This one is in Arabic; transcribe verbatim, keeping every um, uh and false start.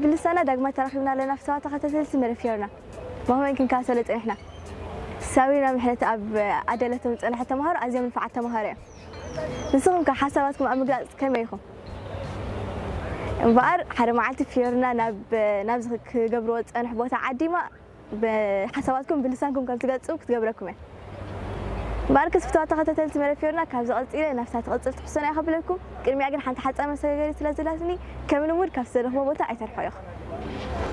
بالسنة دقمة ترخبنا لنا في ساعة خطة مرفيرنا ما هو يمكن كاسلت إحنا سوينا من حتى أب عدلتهم أنا حتى مهار أزيم الفعة مهارة نسوهم كحساباتكم أمجاد كم يخو بقر حرم عالت فيرنا نب نبزك قبروت أنا حبوت عادي ما بحساباتكم بلسانكم كم تقصوا كتقبركم باركس فتوات خطة مرفيرنا كابز قلت إلى نفسها تقصت حسنا يخبر لكم كلمة أجن حتى حتى أنا سجلت لازلاتني كم الأمور كسر هو بوتا عتر حيخ